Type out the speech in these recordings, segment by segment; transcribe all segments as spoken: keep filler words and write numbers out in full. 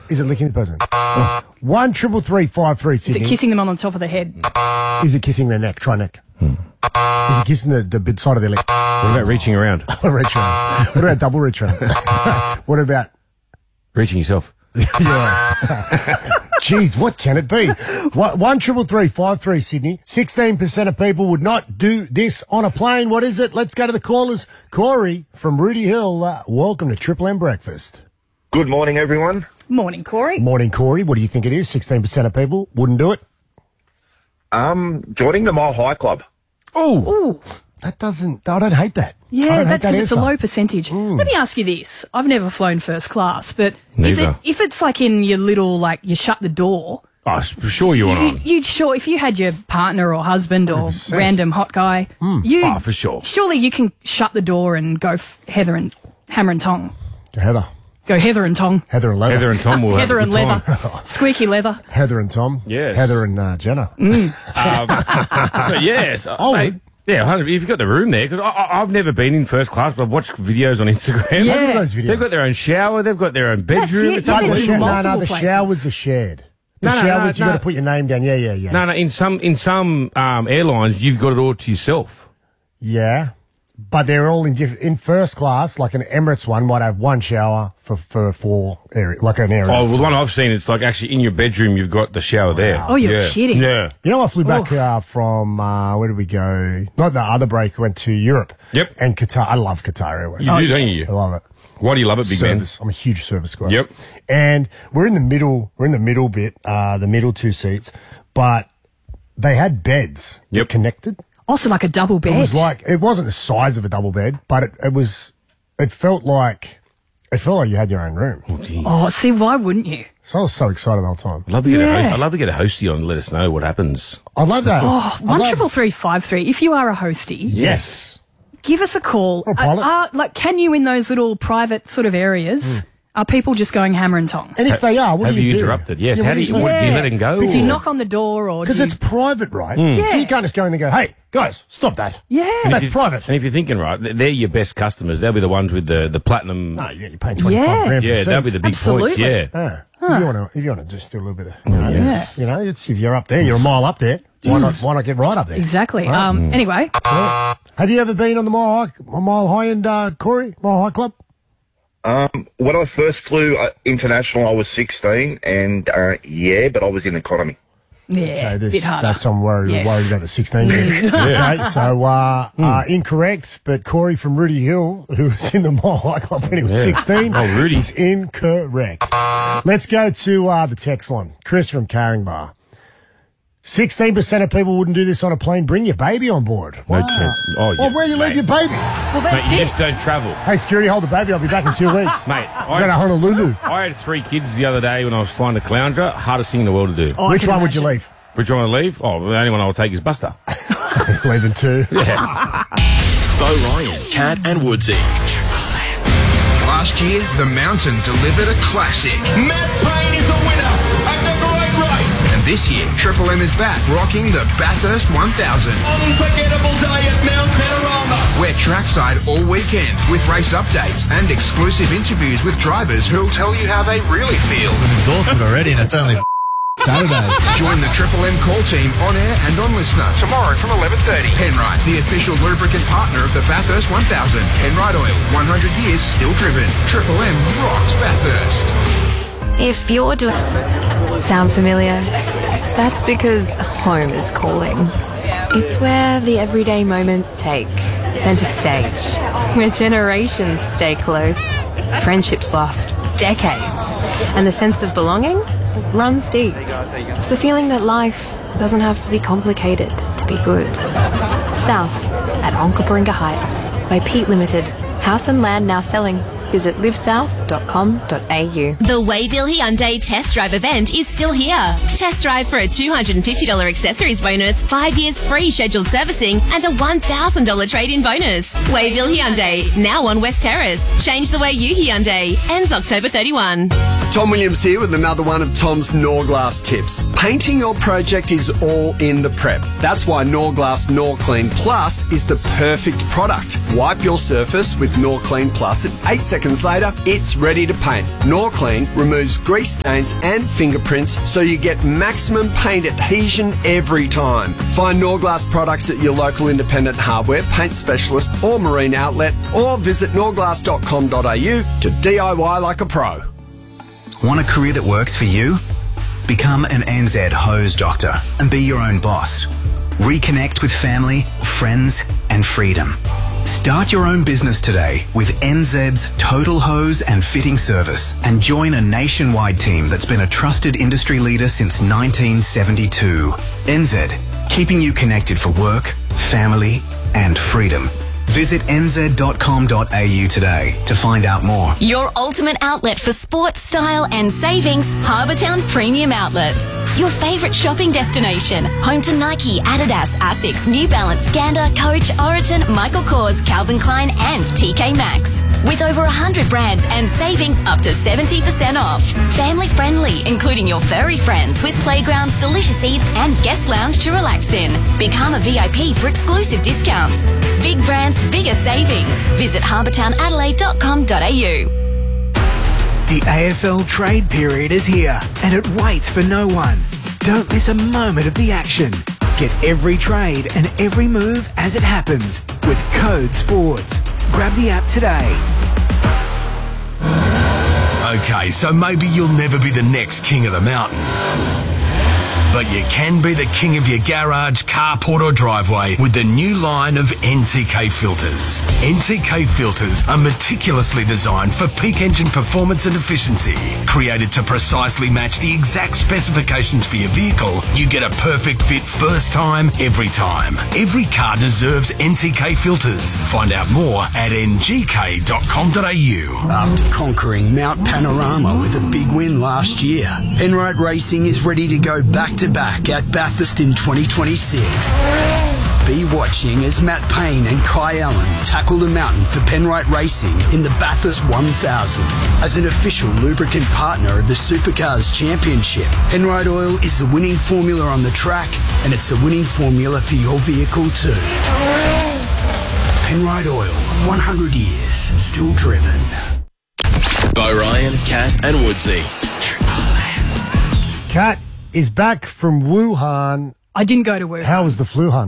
Is it licking the person? Oh. One triple three five three. Is it kissing them on the top of the head? Is it kissing their neck? Try neck. Hmm. Is it kissing the, the bit side of their leg? What about reaching around? reach around. What about double reach around? What about reaching yourself? Yeah. Jeez, what can it be? One triple three five three Sydney. Sixteen percent of people would not do this on a plane. What is it? Let's go to the callers. Corey from Rooty Hill. Uh, welcome to Triple M Breakfast. Good morning, everyone. Morning, Corey. Morning, Corey. What do you think it is? Sixteen percent of people wouldn't do it. Um, joining the Mile High Club. Oh, that doesn't. I don't hate that. Yeah, don't that's hate because that it's a low percentage. Mm. Let me ask you this: I've never flown first class, but is it, if it's like in your little, like you shut the door? Oh, for sure you want you, on. You'd sure if you had your partner or husband or one hundred percent random hot guy. Mm. You, oh, for sure. Surely you can shut the door and go f- Heather and Hammer and Tong. Heather. Go Heather and Tong. Heather and leather. Heather and Tom will Heather have and a good leather. time. Squeaky leather. Heather and Tom. Yes. Heather and uh, Jenna. Mm. um, but yes. Oh, mate, yeah, if you've got the room there, because I've never been in first class, but I've watched videos on Instagram. Yeah. Look at those videos. They've got their own shower, they've got their own bedroom. it. It's Yeah, Like the there's sh- no, no, multiple the places. showers are shared. The No, no, showers, no, you got no. to put your name down. Yeah, yeah, yeah. No, no, in some in some um, airlines, you've got it all to yourself. Yeah, but they're all in different. In first class, like an Emirates one might have one shower for for four area, like an area. Oh, well, the one I've seen, it's like actually in your bedroom, you've got the shower there. Oh, you're yeah. kidding. Yeah. You know, I flew back uh, from uh, where did we go? Not the other break. Went to Europe. Yep. And Qatar. I love Qatar Airways. You do, don't you? I love it. Why do you love it, big Service. I'm a huge service guy. Yep. And we're in the middle. We're in the middle bit. Uh, the middle two seats, but they had beds. that Yep. Connected. Also like a double bed. It was like, it wasn't the size of a double bed, but it, it was, it felt like, it felt like you had your own room. Oh, see, why wouldn't you? So I was so excited the whole time. I'd love to get a Yeah. host, I'd love to get a hostie on and let us know what happens. I love that. Oh, I one love- triple three five three. If you are a hostie, Yes. give us a call. Or a pilot. Uh, uh, like, can you in those little private sort of areas? Are people just going hammer and tong? And if they are, what Have do you, you do? interrupted? Yes. Yeah, How what do you, supposed what, to do you Yeah. let him go? Do you or- knock on the door or? Because do you- it's private, right? Yeah. So you can't just go in and go, hey, guys, stop that. Yeah. That's private. And if you're thinking right, they're your best customers. They'll be the ones with the, the platinum. No, yeah, you're paying twenty-five Yeah. grand for yeah, the they'll be seats. the big Absolutely. points. Yeah. Yeah. If you want to, if you want to just do a little bit of, you know, Yeah. you know, it's if you're up there, you're a mile up there. Why not? Why not get right up there? Exactly. Right. Um. Anyway, Have you ever been on the Mile High, Mile High End, uh, Corey, Mile High Club? Um, when I first flew uh, international, I was sixteen, and uh, yeah, but I was in economy. yeah, Okay, this, bit harder. that's I'm worried, Yes. worried about the sixteen year. Okay, so uh, uh, incorrect, but Corey from Rooty Hill, who was in the Mile High Club when he was sixteen, Oh, Rudy. is incorrect. Let's go to uh, the text line. Chris from Caringbah. sixteen percent of people wouldn't do this on a plane. Bring your baby on board. No Wow. chance. Oh, yeah. Well, where you leave mate. your baby? well, Mate, that's you it. just don't travel. Hey, security, hold the baby. I'll be back in two weeks. Mate, I'm going to I, Honolulu. I had three kids the other day when I was flying to Caloundra. Hardest thing in the world to do. Oh, I Which can one would you imagine. leave? Which one I leave? Oh, the only one I'll take is Buster. Leaving two. Bo Ryan, Cat and Woodsy. Last year, the Mountain delivered a classic. Matt Payne is the winner of the great race. And this year, Triple M is back, rocking the Bathurst one thousand. Unforgettable day at Mount Panorama. We're trackside all weekend with race updates and exclusive interviews with drivers who'll tell you how they really feel. Exhausted already, and it's only Saturday. Join the Triple M call team on air and on listener tomorrow from eleven thirty. Penrite, the official lubricant partner of the Bathurst one thousand. Penrite Oil, one hundred years still driven. Triple M rocks Bathurst. If you're doing... Sound familiar? That's because home is calling. It's where the everyday moments take centre stage, where generations stay close, friendships last decades, and the sense of belonging runs deep. It's the feeling that life doesn't have to be complicated to be good. South at Onkaparinga Heights by Pete Limited. House and land now selling. Visit live south dot com dot a u. The Wayville Hyundai Test Drive event is still here. Test drive for a two hundred fifty dollars accessories bonus, five years free scheduled servicing, and a one thousand dollars trade-in bonus. Wayville Hyundai, now on West Terrace. Change the way you Hyundai. Ends October thirty-first. Tom Williams here with another one of Tom's Norglass tips. Painting your project is all in the prep. That's why Norglass Norclean Plus is the perfect product. Wipe your surface with Norclean Plus and eight seconds later, it's ready to paint. Norclean removes grease stains and fingerprints so you get maximum paint adhesion every time. Find Norglass products at your local independent hardware, paint specialist or marine outlet, or visit norglass dot com dot a u to D I Y like a pro. Want a career that works for you? Become an N Z hose doctor and be your own boss. Reconnect with family, friends and freedom. Start your own business today with N Z's Total Hose and Fitting Service and join a nationwide team that's been a trusted industry leader since nineteen seventy-two. N Z, keeping you connected for work, family and freedom. Visit n z dot com dot a u today to find out more. Your ultimate outlet for sports, style and savings, Harbour Town Premium Outlets. Your favourite shopping destination. Home to Nike, Adidas, Asics, New Balance, Gander, Coach, Oriton, Michael Kors, Calvin Klein and T K Maxx. With over one hundred brands and savings up to seventy percent off. Family friendly, including your furry friends with playgrounds, delicious eats and guest lounge to relax in. Become a V I P for exclusive discounts. Big brands, bigger savings. Visit harbour town adelaide dot com dot a u. The A F L trade period is here and it waits for no one. Don't miss a moment of the action. Get every trade and every move as it happens with Code Sports. Grab the app today. Okay, so maybe you'll never be the next king of the mountain. But you can be the king of your garage, carport or driveway with the new line of N T K filters. N T K filters are meticulously designed for peak engine performance and efficiency. Created to precisely match the exact specifications for your vehicle, you get a perfect fit first time, every time. Every car deserves N T K filters. Find out more at n g k dot com dot a u. After conquering Mount Panorama with a big win last year, Penrite Racing is ready to go back to back at Bathurst in twenty twenty-six. Be watching as Matt Payne and Kai Allen tackle the mountain for Penrite Racing in the Bathurst one thousand. As an official lubricant partner of the Supercars Championship, Penrite Oil is the winning formula on the track, and it's the winning formula for your vehicle too. Penrite Oil, one hundred years, still driven. Bo Ryan, Cat and Woodsy. Cat is back from Wuhan. I didn't go to Wuhan. How was the Fluhan?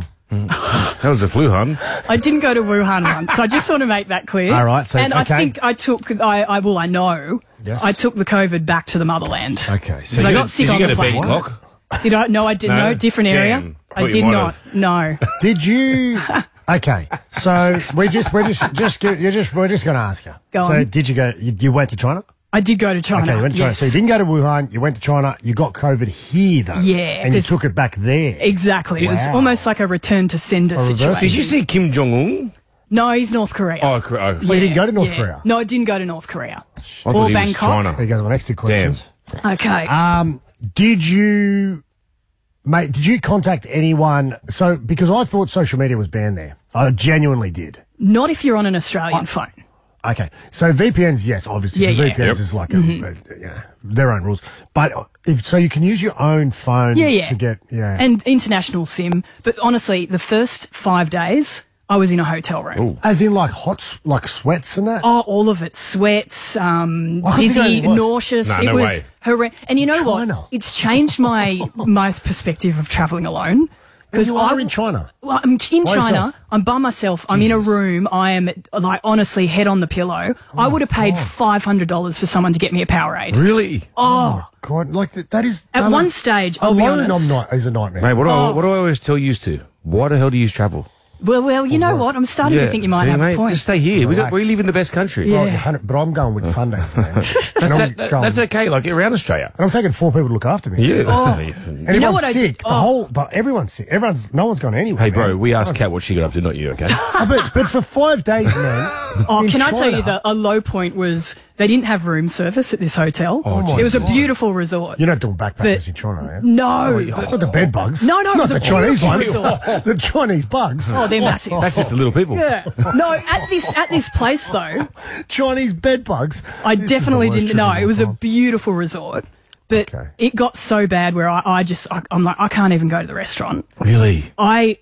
How was the Fluhan? I didn't go to Wuhan once, so I just want to make that clear. All right, so, and okay. I think I took, I, I well, I know, yes. I took the COVID back to the motherland. Okay, so I got sick did on you the go to plane. Bangkok? Did I? No, I didn't. No, No? different Damn. area. Thought I you did might not. have. No. Did you? Okay, so we just we're just just you're just we're just going to ask you. Go so on. did you go? You, you went to China? I did go to China. Okay, you went to China. yes. So you didn't go to Wuhan. You went to China. You got COVID here though. Yeah, and you 'cause- took it back there. Exactly. It was Wow. almost like a return to sender A reverse- situation. Did you see Kim Jong Un? No, he's North Korea. Oh, Korea. Oh, Well, you didn't go to North yeah. Korea. No, I didn't go to North Korea. I thought or he was Bangkok. China. There you go. My next two questions. Okay. Um, did you, mate? Did you contact anyone? So because I thought social media was banned there. I genuinely did. Not if you're on an Australian phone. Okay, so V P Ns, yes, obviously. Yeah, V P Ns yeah. Yep. is like a, Mm-hmm. a, you know, their own rules. But if so, you can use your own phone Yeah, yeah. to get yeah. And international SIM. But honestly, the first five days, I was in a hotel room. As in like hot, s- like sweats and that. Oh, all of it. Sweats, um, I couldn't think dizzy, it was. nauseous. Nah, it no was way. horrendous. And you know China. what? It's changed my my perspective of travelling alone. Because you I- are in China. Well, I'm in By China. yourself? I'm by myself. I'm in a Jesus. room. I am like honestly head on the pillow. I would have paid five hundred dollars for someone to get me a Powerade. Really? Oh, God, like that, that is at done one a- stage, I'll be alone. honest. I'm not is a nightmare. Mate, what do, I, Oh. what do I always tell you to? Why the hell do you travel? Well, well, you know what? I'm starting to think you might See, have mate, a point. Just stay here. We, got, Relax. we live in the best country. Yeah. Right, one hundred but I'm going with Sundays, man. and, That's, I'm that, that- going- that's okay. Like around Australia. and I'm taking four people to look after me. Yeah. Oh. And You everyone's know what I did- sick. The oh. whole, the, everyone's sick. Everyone's, no one's gone anywhere. Hey, bro, man. we asked Everyone's- Kat what she got up to, not you, okay? Oh, but, but for five days, man. Oh, in can I tell China- you that a low point was they didn't have room service at this hotel. Oh, my it was a God. beautiful resort. You're not doing backpackers But- in China, are you? No. Not the bed bugs. No, no, it Not was the a Chinese beautiful ones. resort. The Chinese bugs. Oh, they're massive. That's just the little people. Yeah. No, at this at this place though, Chinese bed bugs. I This is the definitely worst didn't trip know. of It all was a time. beautiful resort. But Okay. it got so bad where I, I just I, I'm like I can't even go to the restaurant. Really? I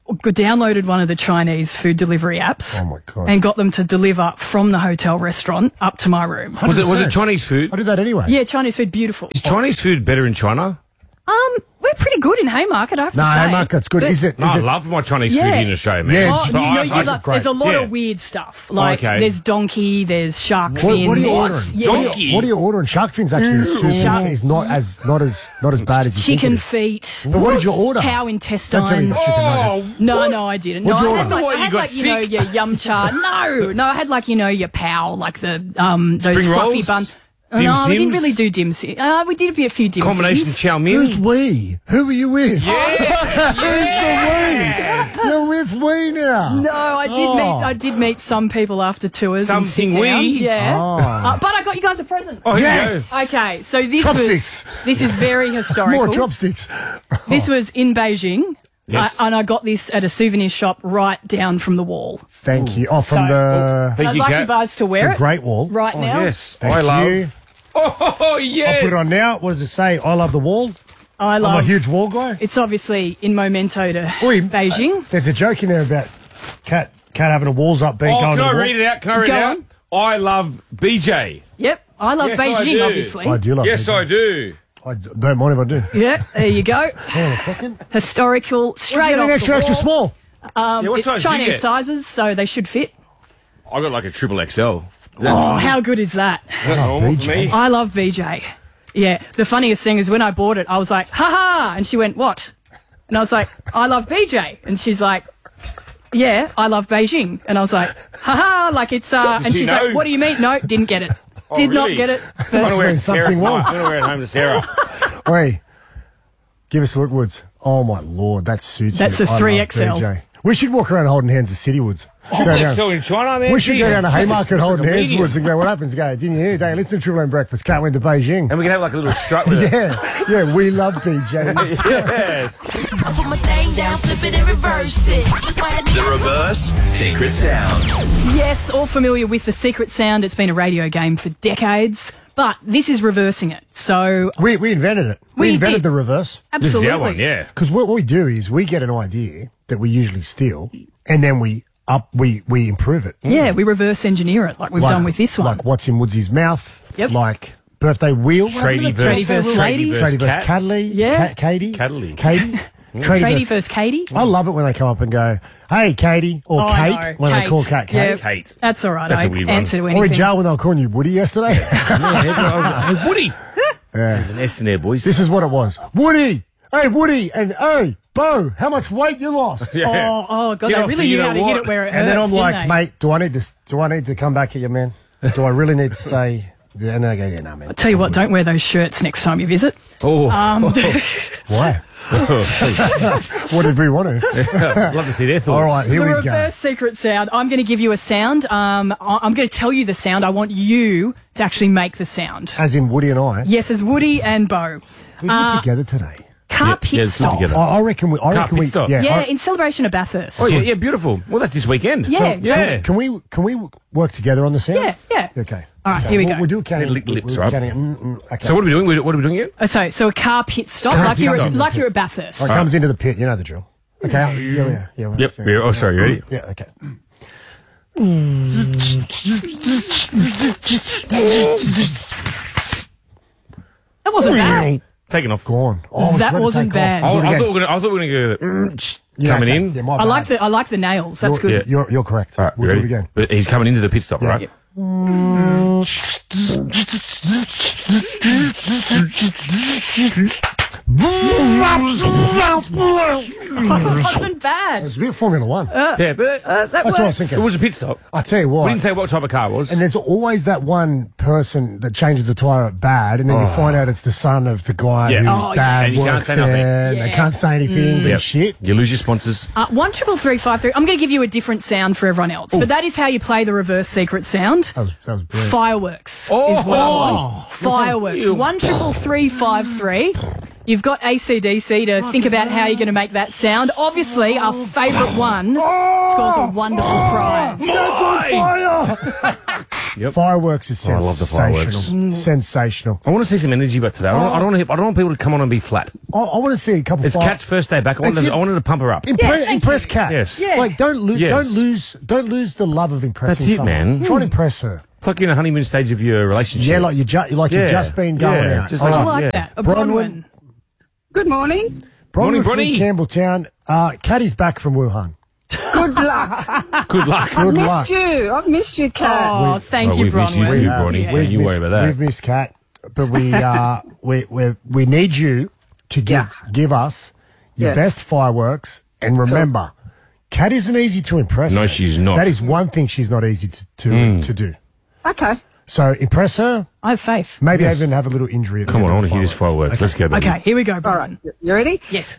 downloaded one of the Chinese food delivery apps. Oh my God. And got them to deliver from the hotel restaurant up to my room. Was it was it Chinese food? I did that anyway. Yeah, Chinese food, beautiful. Is Chinese food better in China? Um, we're pretty good in Haymarket, I have No, to say. Haymarket's good. But- Is it? No, Is I it love my Chinese Yeah. food in Australia, man. Yeah, Oh, it's- you know, I- you I- like- great. there's a lot Yeah. of weird stuff. Like, Okay. there's donkey, there's shark What, fin. what are you there's- ordering? Yeah. What, are you, what are you ordering? Shark fins actually the Susan Shark- is not as not as not as bad as you Chicken think it feet. is. But what did you order? Cow Don't tell me intestines. the chicken nuggets. No, no, I didn't. What'd no, you I had order? like, What, I you had got like you know, sick? your yum cha. No, no, I had like, you know, your pow, like the um those Spring fluffy rolls? bun. Dim no, we didn't Sims? really do dim sim. Uh, we did a few dim Combination sims. chow mein. Who's we? Who are you with? Yeah. Who's the we? You're with we now. No, I did Oh. meet I did meet some people after tours. and sit Something down. we? Yeah. Oh. Uh, but I got you guys a present. Oh, here Yes. you go. Okay, so this Chopsticks. was this is very historical. More chopsticks. This was in Beijing. Yes. I, and I got this at a souvenir shop right down from the wall. Thank you. Oh, from So- the, Thank I'd you, like Kat. you guys to wear the it Great Wall. right Oh, now. yes. Thank I love. you. Oh, yes. I'll put it on now. What does it say? I love the wall. I I'm love. a huge wall guy. It's obviously in memento to Oi, Beijing. There's a joke in there about cat cat having a walls up being Oh, going can to I the read it out? Can I read Go it out? on. I love B J. Yep, I love Yes, I Beijing. do. Obviously. wall. I do love Yes, it. I do. I d- don't mind if I do. Yeah, there you go. Hang on a second. Historical, straight Get off an extra, the extra wall. small. Um, Yeah, what it's size do you Chinese get? sizes, so they should fit. I got like a triple X L. Is that, Oh, how good is that? is that normal B for J. me? I love B J. Yeah, the funniest thing is when I bought it, I was like, ha ha, and she went, what? And I was like, I love B J. And she's like, yeah, I love Beijing. And I was like, ha ha, like it's, uh, Did and she she's know? like, what do you mean? No, didn't get it. Oh, Did really? not get it. I'm going to wear it to means Sarah something wrong. tonight. I'm going to wear it home to Sarah. Oi, give us a look, Woods. Oh my lord, that suits That's you. a I love three X L. B J. We should walk around holding hands at City Woods. Go Triple down- X L in China, man. We should go Jesus. down to Haymarket It's holding like a hands, medium. Woods, and go, what happens? Go, didn't you hear? Don't you listen to Triple M Breakfast? Cat went to Beijing. And we can have like a little strut with it. Yeah, yeah, we love B J. Yes. I put my thing down, flip it and reverse it. The reverse secret sound. Yes, all familiar with the secret sound. It's been a radio game for decades, but this is reversing it. So We, we invented it. We, We invented did. the reverse. This is absolutely. our one, yeah. Because what we do is we get an idea that we usually steal, and then we up we we improve it. Yeah, we reverse engineer it like we've Like- done with this one. Like what's in Woodsy's mouth. Yep. Like birthday wheel. Tradie Tradie versus versus lady. Tradie versus cat. Cadley. Yeah. Ca- Katie. Cadley. Katie. Tradie versus Katie. I love it when they come up and go, "Hey, Katie," or Oh, I Kate know. when Kate. they call Cat Kate. Yeah, Kate. That's all right. That's I a weird one. answer to Or in anything. jail when they were calling you Woody yesterday. Hey, Woody. There's an S in there, boys. This is what it was. Woody. Hey, Woody. And hey, Bo, how much weight you lost? Yeah. Oh, oh God, Get they off really the knew you how know to hit what. it where it And then hurts, I'm like, didn't they? mate, do I need to do I need to come back at you, man? Do I really need to say? And then I go, yeah, no, man. Tell you what, don't wear those shirts next time you visit. Oh. Um, Why? Whatever you want to. Love to see their thoughts. All right, here the we go. reverse secret sound. I'm going to give you a sound. Um, I- I'm going to tell you the sound. I want you to actually make the sound. As in Woody and I. Yes, as Woody and Bo. We Uh, put together today. Car Yeah, pit yeah, let's do it stop. together. I, I reckon we. I Car reckon pit we. stop. Yeah. Yeah, I- in celebration of Bathurst. Oh, yeah, yeah, beautiful. Well, that's this weekend. Yeah, So, exactly. yeah. Can we? Can we work together on the sound? Yeah, yeah. Okay. All right, Okay, here we we'll, go. We'll do counting. Lick the lips, we'll right? counting- mm, mm, okay. So what are we doing? What are we doing here? Oh, so, so a car pit stop, Car like pit you're stop. like you're at Bathurst. Oh, it comes into the pit. You know the drill. Okay. Yeah, yeah, yeah. Yep. Yeah. Oh, sorry. You ready? Yeah. Okay. That wasn't bad. Taking off. Gone. Oh, That it's wasn't gotta take bad. off. I, Do it I again. thought we were gonna. I thought we were gonna go mm, Yeah, coming okay. in. Yeah, my I bad. like the I like the nails. That's You're, good. You're, you're correct. All right. We'll you do ready? it again. But he's coming into the pit stop, Yeah. right? Yeah. wasn't bad. It's a bit Formula One. Yeah, but Uh, that That's what I was works. thinking. it was a pit stop. I tell you what. We didn't say what type of car it was. And there's always that one person that changes the tyre at bad, and then you Oh. find out it's the son of the guy Yeah. whose Oh, yeah. dad And you can't works say there, nothing. and Yeah. they can't say anything, but Yep. shit. You lose your sponsors. Uh, one triple three five three. I'm going to give you a different sound for everyone else, but that is how you play the reverse secret sound. That was, that was brilliant. Fireworks Oh. is what I Oh. want. Fireworks. You- One triple three five three. You've got A C D C to think about how you're going to make that sound. Obviously, our favourite one scores a wonderful prize. That's on fire! Yep. Fireworks is Oh, I sensational. love the fireworks. Mm. Sensational. I want to see some energy back today. I don't, I don't, want, I don't want people to come on and be flat. I, I want to see a couple. It's fire- Kat's first day back. I wanted, That's to, it. I wanted to pump her up. Impre- impress Kat. Yes. Yeah. Like don't lose, Yes. don't lose, don't lose the love of impressing. That's it, someone. man. Try and impress her. It's like you're in a honeymoon stage of your relationship. Yeah, like you ju- like Yeah. you've just been going Yeah, out. just All like- I right. like yeah. that. A Bronwyn. Bronwyn. Good morning. Bronwyn Morning, from Bronny. Campbelltown. Uh, Katty's back from Wuhan. Good luck. Good luck. I've Good missed luck. you. I've missed you, Kat. Oh, thank Well, you, we've missed you Bronwyn. too, Uh, Bronny. Yeah. Don't you worry missed, about that. We've missed Kat, but we uh, we we we need you to give Yeah. give us your Yeah. best fireworks. And remember, Kat isn't easy to impress. No, mate. she's not. That is one thing she's not easy to to, Mm. to do. Okay. So impress her. I have faith. Maybe Yes. even have a little injury. At the Come on, end I of want to the hear this fireworks. Let's go, baby. Okay, here we go, All Bronwyn. right. You ready? Yes.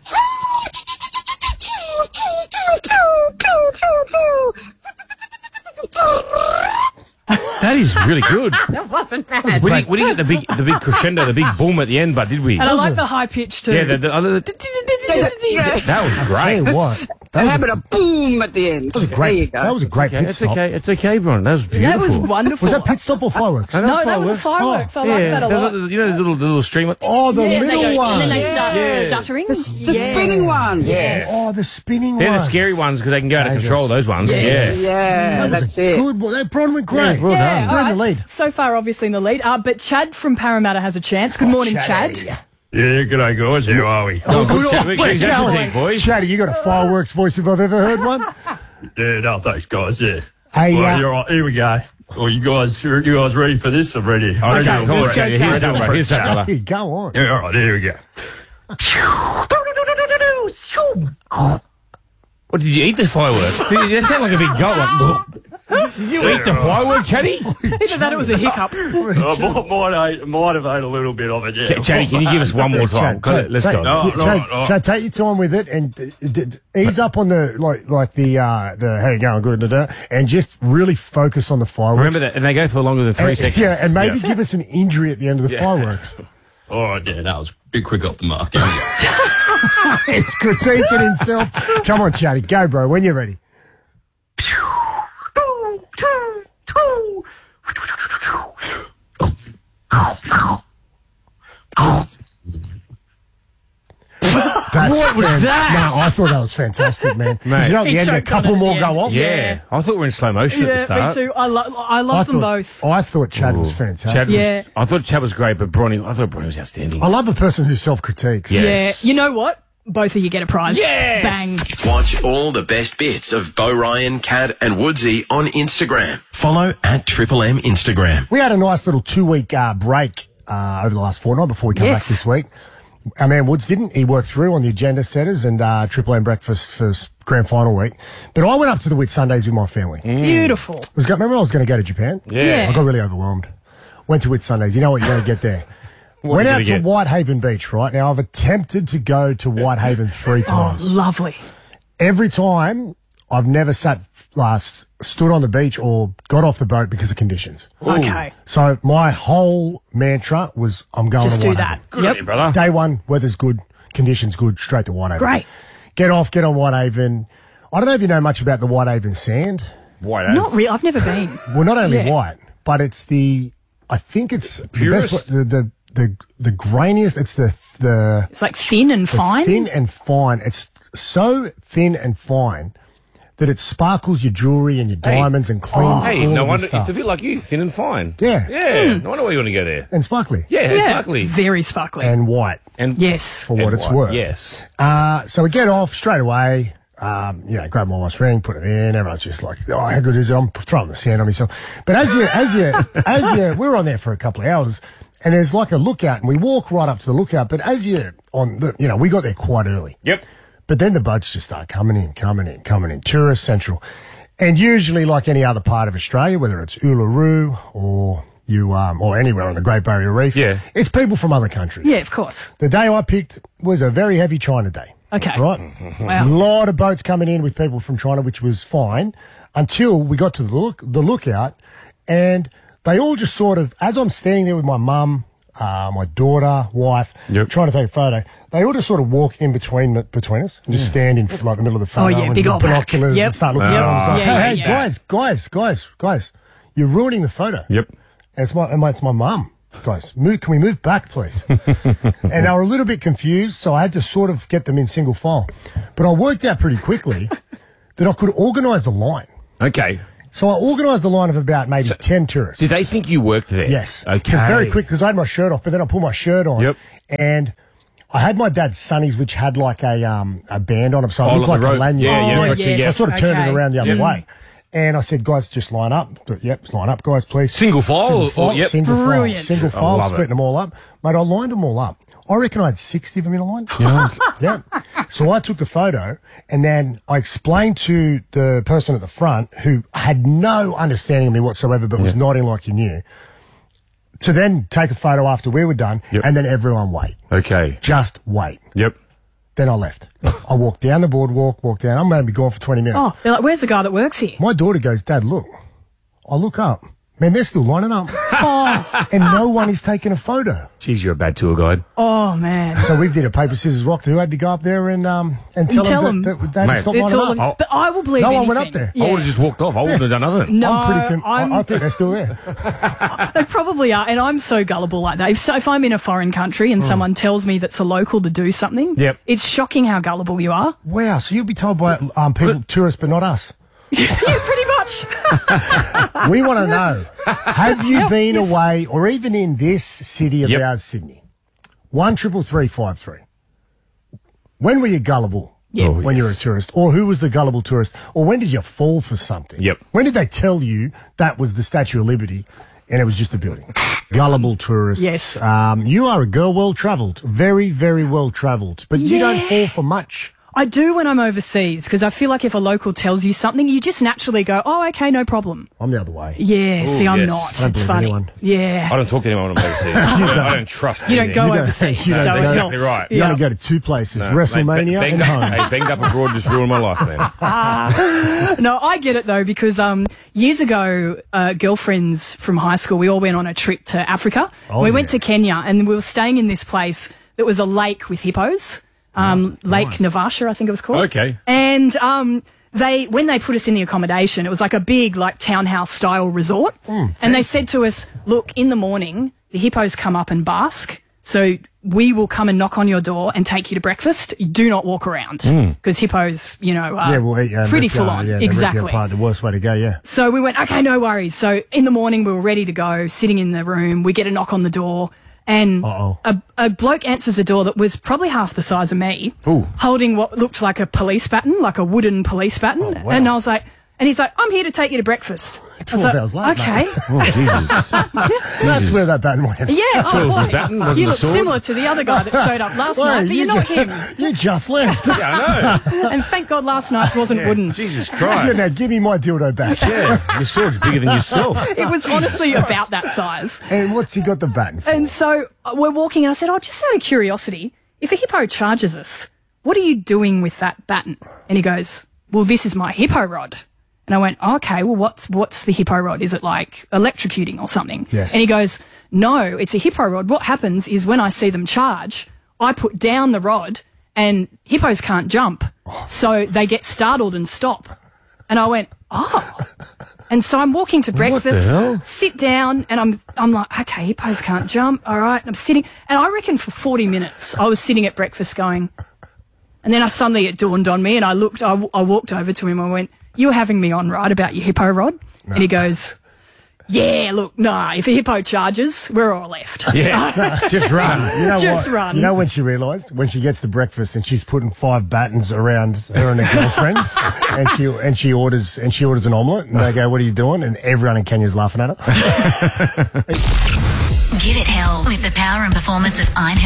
That is really good. That wasn't bad. We didn't, we didn't get the big, the big crescendo, the big boom at the end, but did we? And I like the high pitch too. Yeah, the, the, other- that was Tell great. you what, that And was, having a boom at the end. that was There great. you go. That was a great Okay, pit it's stop. okay. It's okay, Bron. That was that beautiful. was wonderful. Was that pit stop or fireworks? No, No, that was a fireworks. I like that a There's lot. like- you know, there's a little, the little stream. Oh, the Yeah, they little go- one. And then they start Yeah. stuttering. The, the Yeah. spinning one. Yes. Oh, the spinning They're one. the scary ones because they can go out of Dangerous. control. Those ones. Yes. Yeah. Yeah, That was that's a it. good one. That Bronwyn, great. Yeah, well Yeah, done. all We're in right. the lead. So far, obviously in the lead. Uh, but Chad from Parramatta has a chance. Good morning, Chatty. Chad. Yeah, g'day guys, how are we? Oh, good Good job. on- Keep that routine, boys. Chatty, you got a fireworks voice if I've ever heard one. Yeah, no, thanks guys, yeah. Hey, well, uh, you're right, here we go. Well, you guys, you guys ready for this? I'm ready. I'm Okay, ready. come on, Let's Chatty. go, Here's Chatty. that, bro. Here's that, brother. Hey, go on. Yeah, all right, here we go. What, did you eat the fireworks? Did you, that sound like a big gulp. Like, did you eat the fireworks, Chatty? Either that or it was a hiccup. I might, might, ate- might have ate a little bit of it, yeah. Okay, Chatty, can you give us one more time? Chad, Let's take- go. No, Chad, no, Chad, no. Chad, take your time with it and d- d- d- ease up on the like like the uh the how you going good da, da, and just really focus on the fireworks. Remember that, and they go for longer than three and, seconds. Yeah, and maybe Yeah. give us an injury at the end of the Yeah. fireworks. All right, yeah, that was a bit quick off the mark. Here we go. It's critiquing himself. Come on, Chatty, go, bro, when you're ready. That's What was fan- that? No, I thought that was fantastic, man. Mate. You know, at the He end, a choked on couple it more at go the off. Yeah. Yeah. I thought we were in slow motion at the Yeah, me start. too. I, lo- I love I them thought, both. I thought Chad was Ooh. fantastic. Chad was, Yeah. I thought Chad was great, but Bronny, I thought Bronny was outstanding. I love a person who self-critiques. Yes. Yeah. You know what? Both of you get a prize. Yes! Bang. Watch all the best bits of Bo Ryan, Kat and Woodsy on Instagram. Follow at Triple M Instagram. We had a nice little two-week uh, break uh, over the last fortnight before we come Yes. back this week. Our man Woods didn't. He worked through on the agenda setters and uh, Triple M breakfast for s- grand final week. But I went up to the Whit Sundays with my family. Beautiful. I was go- remember I was going to go to Japan? Yeah. I got really overwhelmed. Went to Whit Sundays. You know what you're going to get there. What Went are you out gonna to get? Whitehaven Beach, right? Now, I've attempted to go to Whitehaven three Oh, times. lovely. Every time, I've never sat, last, stood on the beach or got off the boat because of conditions. Okay. So my whole mantra was, I'm going Just to do Whitehaven. that. Good Yep. on you, brother. Day one, weather's good, conditions good, straight to Whitehaven. Great. Get off, get on Whitehaven. I don't know if you know much about the Whitehaven sand. White Not really. I've never been. Well, not only Yeah. white, but it's the, I think it's the Purest? best, the, the, the, the grainiest, it's the, the, It's like thin and the fine. thin and fine. It's so thin and fine that it sparkles your jewelry and your Hey. diamonds and cleans Hey, all no of wonder. your stuff. It's a bit like you, thin and fine. Yeah. Yeah. No wonder why you want to go there. And sparkly. Yeah, it's Yeah. sparkly. Very sparkly. And white. And yes. For what and it's white. worth. Yes. Uh, so we get off straight away. Um, you know, grab my wife's ring, put it in. Everyone's just like, "Oh, how good is it?" I'm throwing the sand on myself. But as you, as you, as you, we were on there for a couple of hours, and there's like a lookout, and we walk right up to the lookout. But as you on the, you know, we got there quite early. Yep. But then the boats just start coming in, coming in, coming in. Tourist Central, and usually, like any other part of Australia, whether it's Uluru or you, um, or anywhere on the Great Barrier Reef, Yeah. it's people from other countries. Yeah, of course. The day I picked was a very heavy China day. Okay. Right? Wow. A lot of boats coming in with people from China, which was fine until we got to the look, the lookout, and they all just sort of, as I'm standing there with my mum, uh, my daughter, wife, Yep. trying to take a photo, they all just sort of walk in between between us and just stand in like the middle of the photo Oh, yeah, and big with old pack. binoculars Yep. and start looking Yep. at us like, Yeah, hey, yeah, hey, yeah. guys, guys, guys, guys, You're ruining the photo. Yep. And it's my, and my, it's my mum. Guys, move, can we move back, please? And they were a little bit confused, so I had to sort of get them in single file. But I worked out pretty quickly that I could organise a line. Okay. So I organised the line of about maybe so, ten tourists. Did they think you worked there? Yes. Okay. It was very quick because I had my shirt off, but then I pulled my shirt on. Yep. And I had my dad's sunnies, which had like a um a band on them, so I oh, looked like, like a lanyard. Yeah, yeah, oh, gotcha, yes. yes. I sort of okay. turned it around the other yep. way. And I said, guys, just line up. Yep, line up, guys, please. Single file? Single file, or, yep. single Brilliant. file. Single file, splitting it. them all up. Mate, I lined them all up. I reckon I had sixty of them in a line. Yeah. Yeah. So I took the photo and then I explained to the person at the front who had no understanding of me whatsoever but was yeah. nodding like he knew to then take a photo after we were done yep. and then everyone wait. Okay. Just wait. Yep. Then I left. I walked down the boardwalk, walked down. I'm going to be gone for twenty minutes. Oh, they're like, where's the guy that works here? My daughter goes, Dad, look. I look up. Man, they're still lining up. Oh, and no one is taking a photo. Jeez, you're a bad tour guide. Oh, man. So we did a paper, scissors, rock. Who had to go up there and um and tell, tell them, them that, that they had to stop it's lining all up? of, But I will believe No anything. one went up there. Yeah. I would have just walked off. I wouldn't have done nothing. No, I'm pretty. Com- I'm- I, I think they're still there. They probably are, and I'm so gullible like that. If, so, if I'm in a foreign country and Mm. someone tells me that's a local to do something, Yep. it's shocking how gullible you are. Wow. So you'll be told by um people, tourists, but not us. Yeah, pretty much. We want to know: have you Yep, been yes. away, or even in this city of Yep. ours, Sydney? One triple three five three. When were you gullible? Yep. Oh, when you were a yes. tourist, or who was the gullible tourist, or when did you fall for something? Yep. When did they tell you that was the Statue of Liberty and it was just a building? Gullible tourists. Yes. Um, you are a girl well travelled, very, very well travelled, but you don't Yeah. fall for much. I do when I'm overseas, because I feel like if a local tells you something, you just naturally go, oh, okay, no problem. I'm the other way. Yeah, Ooh, see, I'm yes. not. I don't It's believe funny. anyone. Yeah. I don't talk to anyone when I'm overseas. I, don't, I don't trust You don't anything. go You don't- overseas, you don't so go- it Exactly helps. right. You Yeah. only go to two places, No, WrestleMania mate, bang, and bang, home. Hey, banged up abroad just ruined my life, man. No, I get it though, because um, years ago, uh, girlfriends from high school, we all went on a trip to Africa. Oh, we went yeah. to Kenya, and we were staying in this place that was a lake with hippos, um, Lake Navasha, I think it was called. Okay. And um, they, when they put us in the accommodation, it was like a big, like townhouse style resort, and they said to us, "Look, in the morning, the hippos come up and bask, so we will come and knock on your door and take you to breakfast. Do not walk around, because hippos, you know, are Yeah, well, yeah, pretty rip, full uh, on. Yeah, they rip you exactly. apart, the worst way to go, yeah. So we went, okay, no worries. So in the morning, we were ready to go, sitting in the room. We get a knock on the door, and Uh-oh. a, a bloke answers the door that was probably half the size of me, Ooh. holding what looked like a police baton, like a wooden police baton. Oh, wow. And I was like, and he's like, I'm here to take you to breakfast. I was twelve like, hours late, okay. mate. Oh, Jesus. That's where that baton went. Yeah, Sure, oh, it was his boy. baton, wasn't you the look sword? similar to the other guy that showed up last Wait, night, but you you're not ju- him. You just left. Yeah, I know. And thank God last night's wasn't wooden. Jesus Yeah, Christ. now give me my dildo back. Yeah, your sword's bigger than yourself. It was honestly about that size. And what's he got the baton for? And so uh, we're walking, and I said, oh, just out of curiosity, if a hippo charges us, what are you doing with that baton? And he goes, well, this is my hippo rod. And I went, okay, well, what's what's the hippo rod? Is it like electrocuting or something? Yes. And he goes, no, it's a hippo rod. What happens is when I see them charge, I put down the rod, and hippos can't jump, so they get startled and stop. And I went, oh. And so I'm walking to breakfast, hell? sit down, and I'm I'm like, okay, hippos can't jump. All right. And I'm sitting, and I reckon for forty minutes I was sitting at breakfast going, and then I suddenly it dawned on me, and I looked, I, I walked over to him, I went, you're having me on, right, about your hippo rod? No. And he goes, yeah, look, nah, if a hippo charges, we're all left. Yeah, just run. You know Just what? run. You know when she realised? When she gets to breakfast and she's putting five battens around her and her girlfriends, and she and she orders and she orders an omelette, and they go, "What are you doing?" And everyone in Kenya's laughing at her. Give it hell with the power and performance of Iron